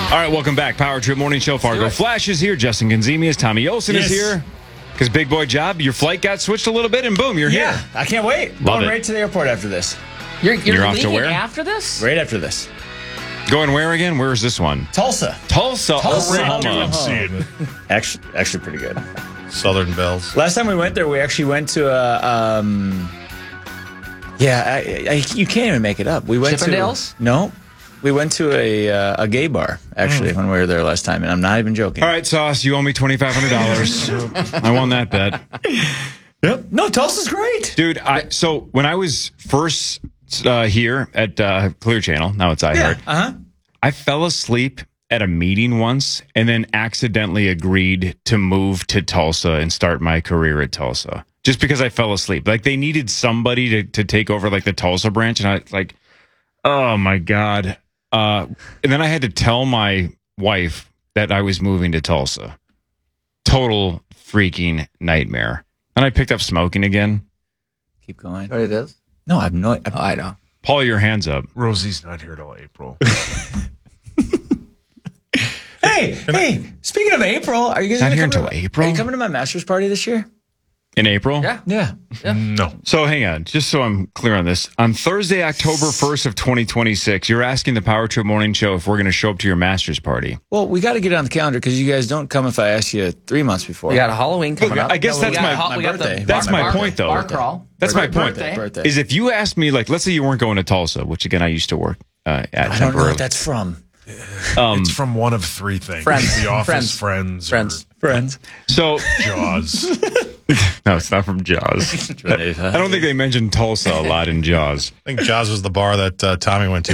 All right, welcome back. Power Trip Morning Show. Fargo Flash is here. Justin Gonzemius, Tommy Olsen is here. Because Big Boy Job, your flight got switched a little bit, and boom, you're here. I can't wait. Going right to the airport after this. You're off to leaving where? after this? Right after this. Going where again? Where is this one? Tulsa. Tulsa, Oklahoma. Actually pretty good. Southern Bells. Last time we went there, we actually went to a... you can't even make it up. We went Chippendales? No. We went to a gay bar, actually, when we were there last time, and I'm not even joking. All right, Sauce, you owe me $2,500. I won that bet. Yep. No, Tulsa's great. Dude, so when I was first here at Clear Channel, now it's iHeart, I fell asleep at a meeting once and then accidentally agreed to move to Tulsa and start my career at Tulsa. Just because I fell asleep. Like, they needed somebody to take over, like, the Tulsa branch, and I, like, oh, my God. And then I had to tell my wife that I was moving to Tulsa. Total freaking nightmare. And I picked up smoking again. Keep going. What it is? No, I have no... I know. Paul, your hands up. Rosie's not here till April. Hey, speaking of April, are you guys Not gonna here come until April? Are you coming to my master's party this year? In April? Yeah. No. So hang on, just so I'm clear on this. On Thursday, October 1st of 2026, you're asking the Power Trip Morning Show if we're going to show up to your master's party. Well, we got to get it on the calendar because you guys don't come if I ask you 3 months before. We got a Halloween coming up. I guess that's my birthday. That's my point, though. Bar crawl. That's my point. Birthday. Is if you asked me, like, let's say you weren't going to Tulsa, which again I used to work at. I don't know temporarily. what that's from. It's from one of three things. Friends. The Office, Friends. Friends. So Jaws. no, it's not from Jaws. I don't think they mentioned Tulsa a lot in Jaws. I think Jaws was the bar that Tommy went to.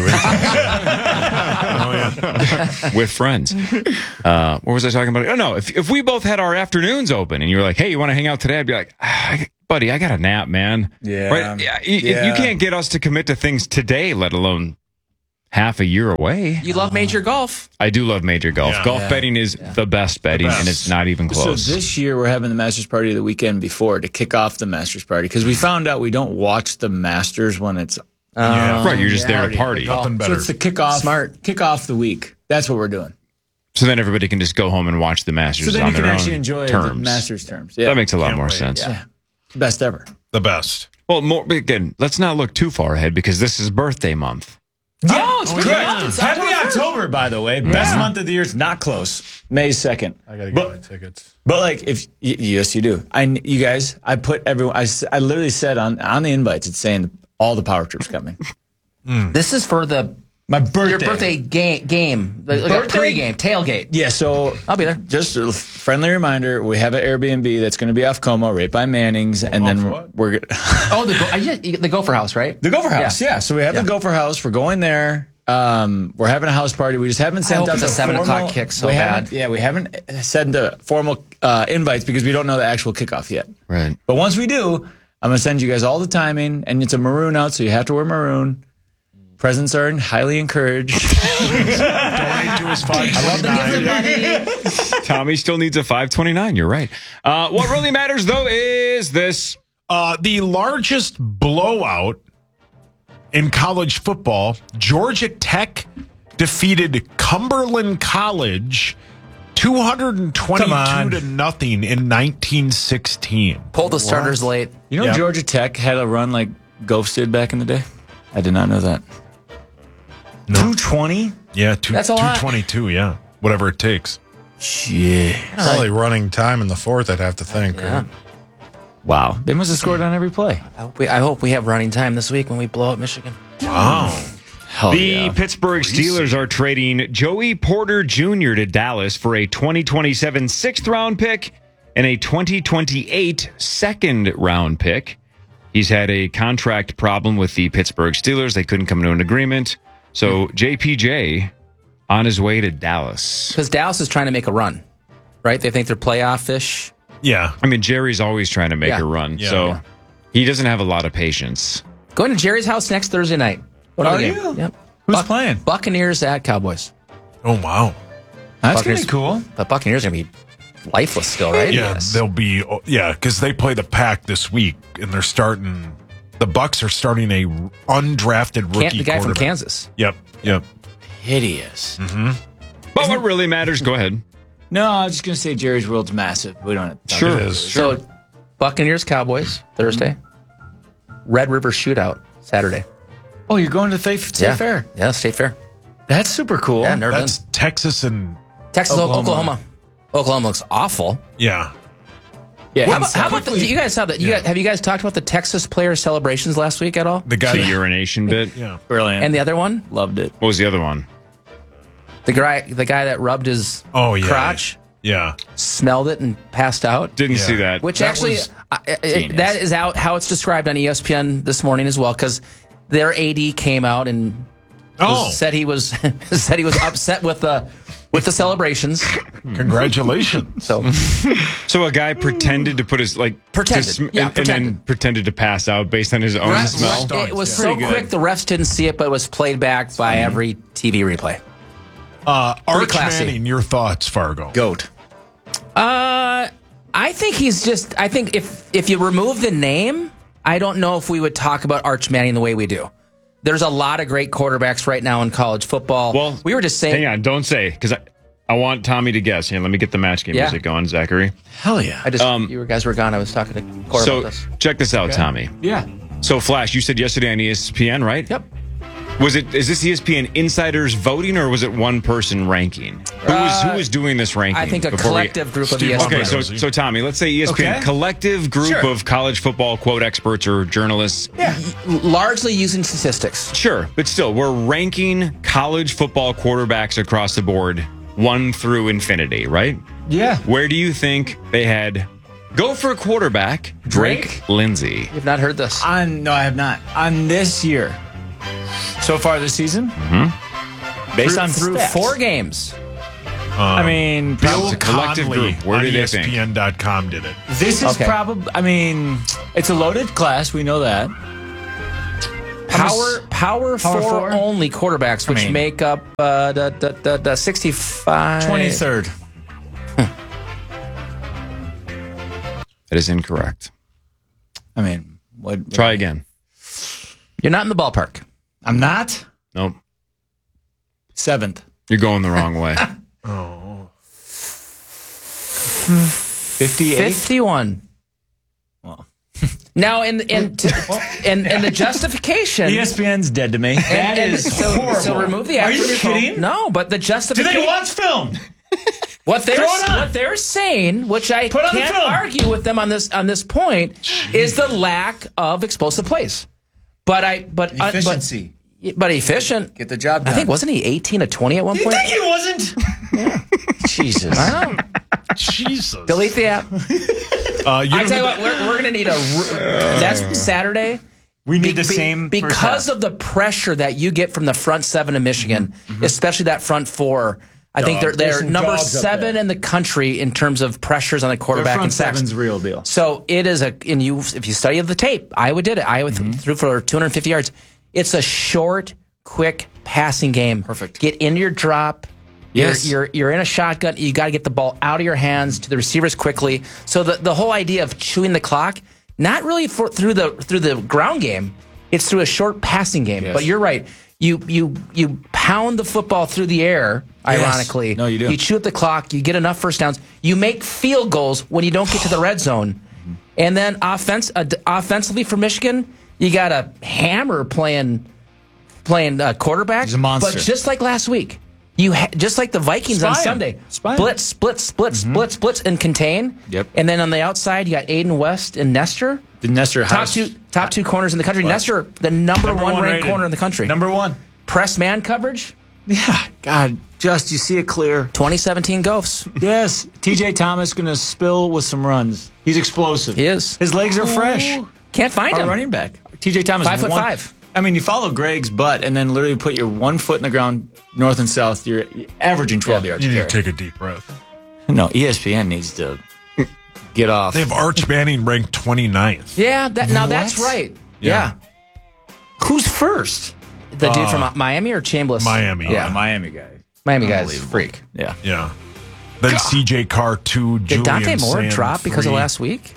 With friends. What was I talking about? Oh, no. If we both had our afternoons open and you were like, hey, you want to hang out today? I'd be like, buddy, I got a nap, man. Yeah. Right? You can't get us to commit to things today, let alone half a year away. You love Major Golf. I do love Major Golf. Yeah. Golf betting is the best betting, and it's not even close. So this year we're having the Masters party the weekend before to kick off the Masters party because we found out we don't watch the Masters when it's right, you're just there to party. Nothing so better. it's the kick off the week. That's what we're doing. So then everybody can just go home and watch the Masters So then on you can their actually own enjoy terms. the Masters terms. Yeah. That makes a lot Can't more wait. sense. Yeah. Best ever. The best. Well, again, let's not look too far ahead because this is birthday month. Yeah, it's good. It's Happy October. October, by the way. Best month of the year. It's not close. May 2nd. I got to get my tickets. But like, if yes, you do. You guys, I put everyone. I literally said on the invites, it's saying all the power trips coming. This is for My birthday. your birthday game. Like a Birthday? pre-game, tailgate. Yeah. So I'll be there. just a friendly reminder: we have an Airbnb that's going to be off Como, right by Manning's, and then what? we're Oh, the Gopher House, right? the Gopher House. Yeah. So we have the Gopher House. We're going there. We're having a house party. We just haven't sent hope out it's a the 7 o'clock formal- kick so we bad. haven't- Yeah, we haven't sent the formal invites because we don't know the actual kickoff yet. Right. But once we do, I'm going to send you guys all the timing, and it's a maroon out, so you have to wear maroon. Presents are highly encouraged. Donate to his $5.29. Tommy still needs a 529. You're right. What really matters, though, is this. The largest blowout in college football, Georgia Tech defeated Cumberland College 222 to nothing in 1916. Pulled the starters late. You know, Yeah. Georgia Tech had a run like Ghost did back in the day? I did not know that. No. 220? Yeah, That's a lot. 222, yeah. Whatever it takes. Shit. Probably running time in the fourth, I'd have to think. Yeah. Right? Wow. They must have scored on every play. I hope we have running time this week when we blow up Michigan. Wow. Hell The yeah. Pittsburgh Steelers are trading Joey Porter Jr. to Dallas for a 2027 6th-round pick and a 2028 2nd-round pick. He's had a contract problem with the Pittsburgh Steelers. They couldn't come to an agreement. So JPJ on his way to Dallas. Because Dallas is trying to make a run, right? They think they're playoff-ish. Yeah. I mean, Jerry's always trying to make Yeah. a run, Yeah. so he doesn't have a lot of patience. Going to Jerry's house next Thursday night. Go to Are the game. you? Yep. Who's playing? Buccaneers at Cowboys. Oh, wow. That's going to Buccaneers- be cool. The Buccaneers are going to be lifeless still, right? Yeah, they'll be, because they play the Pack this week, and they're starting, the Bucs are starting a undrafted rookie The guy from quarterback. Kansas. Yep. Hideous. But what really matters, go ahead. No, I was just going to say Jerry's World's massive. We don't have to talk Sure. about It it. is. So, Buccaneers, Cowboys, Thursday. Red River Shootout, Saturday. Oh, you're going to State Fair? Yeah, State Fair. That's super cool. Yeah, never That's been. Texas and Texas, Oklahoma. Oklahoma looks awful. yeah. Yeah. How about you guys saw that? Have you guys talked about the Texas player celebrations last week at all? The guy. The urination bit. Yeah. Brilliant. And the other one, Loved it. What was the other one? the guy that rubbed his Oh yeah. crotch, Yeah. smelled it and passed out. Didn't Yeah. see that. Which That actually, was that is out how it's described on ESPN this morning as well, because their AD came out and said he was said he was upset with the celebrations. Congratulations. So a guy pretended to put his Pretended. Yeah, and then pretended to pass out based on his own Right. smell. It was Pretty so good. quick, the refs didn't see it, but it was played back by every TV replay. Arch classy. Manning, your thoughts, Fargo? Goat. I think he's just. I think if you remove the name, I don't know if we would talk about Arch Manning the way we do. There's a lot of great quarterbacks right now in college football. Well, we were just saying. Hang on, don't say, because I want Tommy to guess. Here, let me get the match game Yeah. music going, Zachary. Hell yeah. I just you guys were gone. I was talking to Corey So about this. check this out, Tommy. Yeah. So Flash, you said yesterday on ESPN, right? Yep. Is this ESPN insiders voting, or was it one person ranking? Who was doing this ranking? I think a before we- collective group of Steve ESPN. Okay, so Tommy, let's say ESPN, Okay. collective group Sure. of college football quote experts or journalists. largely using statistics. Sure, but still, we're ranking college football quarterbacks across the board, 1 through infinity, right? Yeah. Where do you think they had go for a quarterback, Drake Lindsay? You've not heard this. No, I have not. On this year. So far this season? Mm-hmm. Based on through stats. 4 games. I mean, Bill It's a collective Conley group. Where on do they think? ESPN.com did it. this is Okay. probably, I mean, it's a loaded class. We know that. Power four four? only quarterbacks, which I mean- make up the 65. 23rd. That is incorrect. I mean, what? Try again. You're not in the ballpark. I'm not. Nope. 7th. You're going the wrong way. 58. 51. Well. Now, in the justification. ESPN's dead to me. That is horrible. So remove the Are actor. you kidding? No, but the Do justification. they watch film? What Throw it on. they're saying, which I Put on the can't film. argue with them on this point, is the lack of explosive plays. But Efficiency. but efficient. Get the job done. I think wasn't he 18 to 20 at one You point? think he wasn't? Jesus. I don't know. Jesus. Delete the app. I tell you what, we're going to need that's Saturday. We need the same because of the pressure that you get from the front 7 of Michigan, especially that front 4. I think There's they're some number dogs up 7 there. in the country in terms of pressures on the Their quarterback front and sacks. seven's real deal. So it is if you study the tape, Iowa did it. Iowa threw for 250 yards. It's a short, quick passing game. Perfect. Get into your drop. Yes. You're in a shotgun. You got to get the ball out of your hands to the receivers quickly. So the whole idea of chewing the clock, not really through the ground game. It's through a short passing game. Yes. But you're right. You pound the football through the air. Ironically, No, you do. You chew at the clock. You get enough first downs. You make field goals when you don't get to the red zone. And then offensively for Michigan, you got a hammer playing quarterback. He's a monster. But just like last week, just like the Vikings on Spy him. Sunday, Spy him. blitz, and contain. Yep. And then on the outside, you got Aiden West and Nestor. The Nestor House. Top two corners in the country. Nestor, the number one ranked rated. corner in the country. Number 1. Press man coverage. Yeah. God, just you see it clear. 2017 Gophs. Yes. TJ Thomas going to spill with some runs. He's explosive. He is. His legs are fresh. Can't find Our him. running back. TJ Thomas. 5'5". I mean, you follow Greg's butt and then literally put your 1 foot in the ground north and south. You're averaging 12 yards. You a need to carry. take a deep breath. No, ESPN needs to get off. They have Arch Manning ranked 29th. Yeah, that's What? right. Yeah. Who's first? The dude from Miami or Chambliss? Miami. Yeah, Miami guy. Miami guy's freak. Yeah. Yeah. Then CJ Carr 2, Did Julian Dante Moore Sam drop because of 3. last week?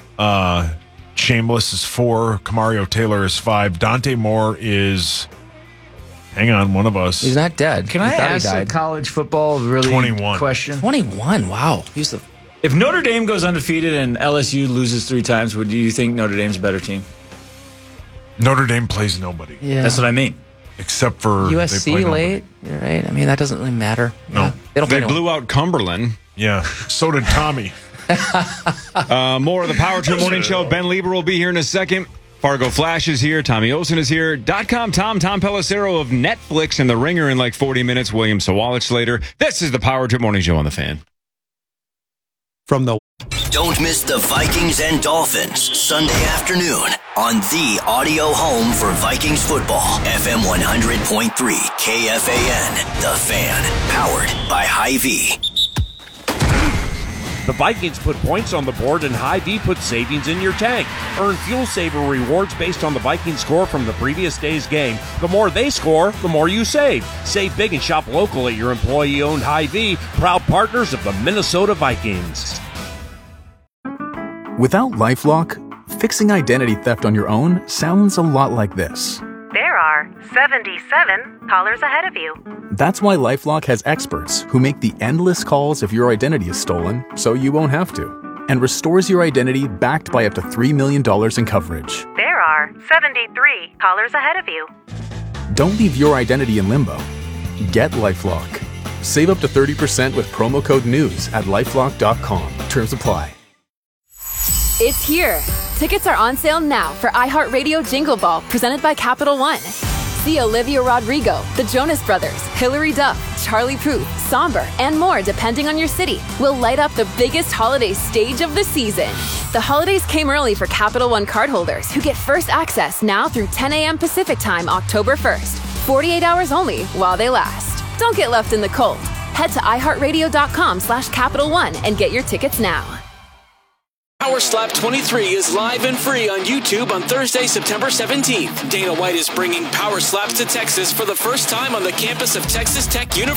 Chambliss is 4, Kamario Taylor is 5. Dante Moore is Hang on, one of us. He's not dead. Can I He thought he ask a died. college football really 21. question? 21. Wow. If Notre Dame goes undefeated and LSU loses 3 times, do you think Notre Dame's a better team? Notre Dame plays nobody. Yeah. That's what I mean. Except for USC they play late. You're right. I mean, that doesn't really matter. No. Yeah. They don't play They anyone. blew out Cumberland. Yeah. So did Tommy. More of the Power Trip Morning Show. Ben Lieber will be here in a second. Fargo Flash is here. Tommy Olsen is here. .com Tom Pelissero of Netflix and The Ringer in like 40 minutes. William Sawalich later. This is the Power Trip Morning Show on The Fan. Don't miss the Vikings and Dolphins Sunday afternoon on the audio home for Vikings football. FM 100.3 KFAN. The Fan. Powered by Hy-Vee. The Vikings put points on the board and Hy-Vee put savings in your tank. Earn Fuel Saver rewards based on the Vikings score from the previous day's game. The more they score, the more you save. Save big and shop local at your employee-owned Hy-Vee, proud partners of the Minnesota Vikings. Without LifeLock, fixing identity theft on your own sounds a lot like this. There are 77 callers ahead of you. That's why LifeLock has experts who make the endless calls if your identity is stolen so you won't have to, and restores your identity backed by up to $3 million in coverage. There are 73 callers ahead of you. Don't leave your identity in limbo. Get LifeLock. Save up to 30% with promo code NEWS at LifeLock.com. Terms apply. It's here. Tickets are on sale now for iHeartRadio Jingle Ball, presented by Capital One. See Olivia Rodrigo, the Jonas Brothers, Hilary Duff, Charlie Puth, Somber, and more depending on your city, will light up the biggest holiday stage of the season. The holidays came early for Capital One cardholders who get first access now through 10 a.m. Pacific Time, October 1st. 48 hours only while they last. Don't get left in the cold. Head to iHeartRadio.com/Capital One and get your tickets now. Power Slap 23 is live and free on YouTube on Thursday, September 17th. Dana White is bringing Power Slaps to Texas for the first time on the campus of Texas Tech University.